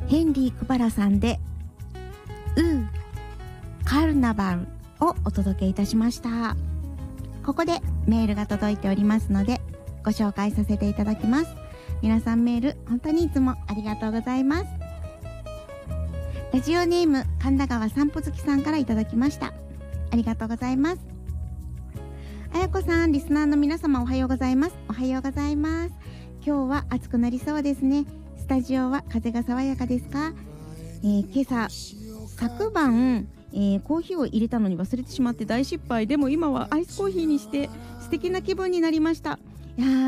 ヘンリー・クバラさんでカルナバルをお届けいたしました。ここでメールが届いておりますのでご紹介させていただきます。皆さんメール本当にいつもありがとうございます。ラジオネーム神田川散歩好きさんからいただきました。ありがとうございます。あやこさん、リスナーの皆様おはようございます。おはようございます。今日は暑くなりそうですね。スタジオは風が爽やかですか？今朝昨晩、コーヒーを入れたのに忘れてしまって大失敗。でも今はアイスコーヒーにして素敵な気分になりました。いやー